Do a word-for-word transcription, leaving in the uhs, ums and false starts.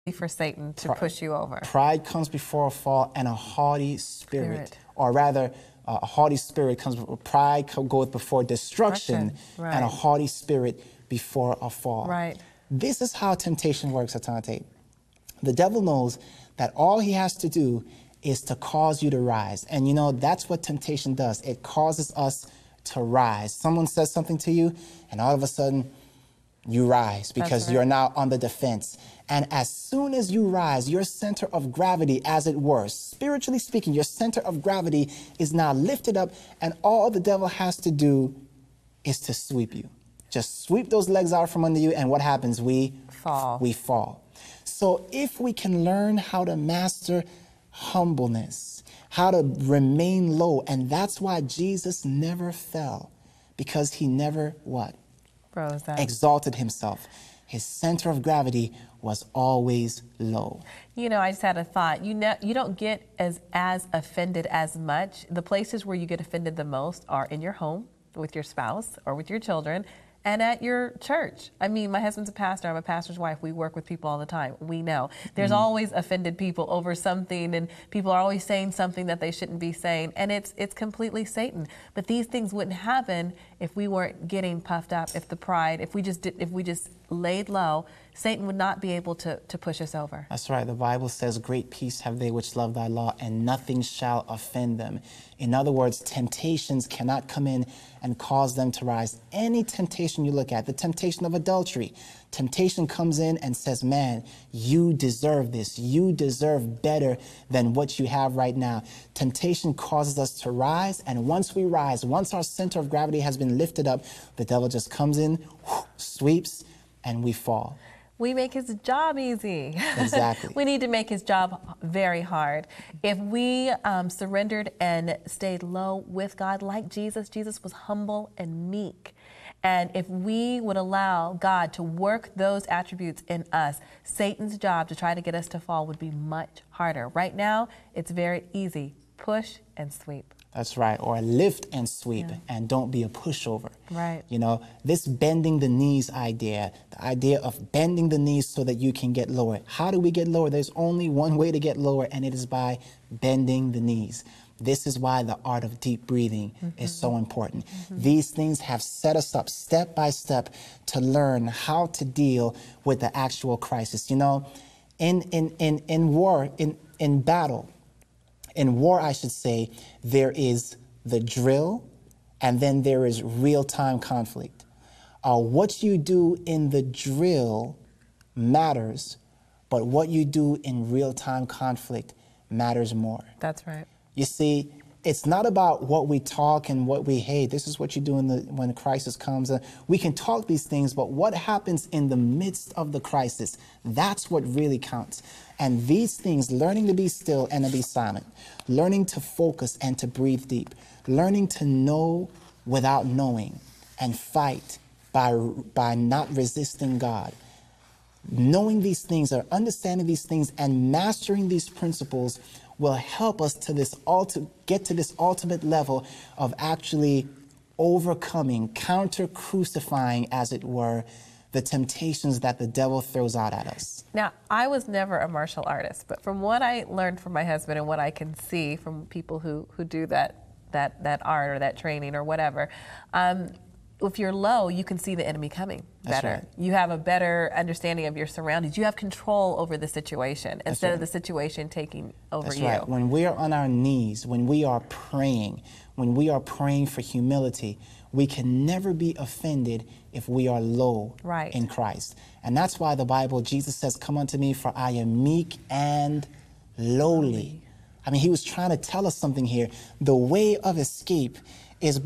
for Satan to push you over. Pride comes before a fall, and a haughty spirit, Spirit. or rather, uh, a haughty spirit comes before pride goeth before destruction, Destruction, right. and a haughty spirit before a fall. Right. This is how temptation works, Atante. The devil knows that all he has to do is to cause you to rise. And you know, that's what temptation does. It causes us to rise. Someone says something to you, and all of a sudden, you rise because right. you're now on the defense. And as soon as you rise, your center of gravity, as it were, spiritually speaking, your center of gravity is now lifted up, and all the devil has to do is to sweep you. Just sweep those legs out from under you, and what happens? We fall. We fall. So if we can learn how to master humbleness, how to remain low, and that's why Jesus never fell, because he never what? Rose up. Exalted himself. His center of gravity was always low. You know, I just had a thought. You know, you don't get as as offended as much. The places where you get offended the most are in your home, with your spouse, or with your children, and at your church. I mean, my husband's a pastor. I'm a pastor's wife. We work with people all the time. We know. There's mm. always offended people over something, and people are always saying something that they shouldn't be saying, and it's it's completely Satan. But these things wouldn't happen if we weren't getting puffed up, if the pride, if we just did, if we just laid low. Satan would not be able to, to push us over. That's right. The Bible says, great peace have they which love thy law, and nothing shall offend them. In other words, temptations cannot come in and cause them to rise. Any temptation you look at, the temptation of adultery, temptation comes in and says, man, you deserve this. You deserve better than what you have right now. Temptation causes us to rise, and once we rise, once our center of gravity has been lifted up, the devil just comes in, whoosh, sweeps, and we fall. We make his job easy. Exactly. We need to make his job very hard. If we um, surrendered and stayed low with God like Jesus, Jesus was humble and meek. And if we would allow God to work those attributes in us, Satan's job to try to get us to fall would be much harder. Right now, it's very easy. Push and sweep. That's right. Or lift and sweep, yeah. and don't be a pushover. Right. You know, this bending the knees idea, the idea of bending the knees so that you can get lower. How do we get lower? There's only one way to get lower, and it is by bending the knees. This is why the art of deep breathing mm-hmm. is so important. Mm-hmm. These things have set us up step by step to learn how to deal with the actual crisis. You know, in, in, in, in war, in, in battle, In war, I should say, there is the drill, and then there is real-time conflict. Uh, what you do in the drill matters, but what you do in real-time conflict matters more. That's right. You see, it's not about what we talk and what we, hey, this is what you do in the, when the crisis comes. Uh, we can talk these things, but what happens in the midst of the crisis, that's what really counts. And these things, learning to be still and to be silent, learning to focus and to breathe deep, learning to know without knowing and fight by, by not resisting God. Knowing these things or understanding these things and mastering these principles will help us to this ulti- get to this ultimate level of actually overcoming, counter-crucifying, as it were, the temptations that the devil throws out at us. Now, I was never a martial artist, but from what I learned from my husband and what I can see from people who, who do that, that, that art or that training or whatever, um, if you're low, you can see the enemy coming better. Right. You have a better understanding of your surroundings. You have control over the situation instead right. of the situation taking over That's you. Right. When we are on our knees, when we are praying, when we are praying for humility, we can never be offended if we are low right. in Christ. And that's why the Bible, Jesus says, come unto me, for I am meek and lowly. I mean, he was trying to tell us something here. The way of escape is by